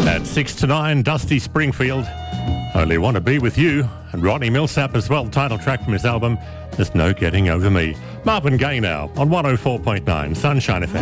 At 6 to 9, Dusty Springfield, Only Want to Be With You, and Ronnie Millsap as well, title track from his album, There's No Getting Over Me. Marvin Gaye now on 104.9 Sunshine FM.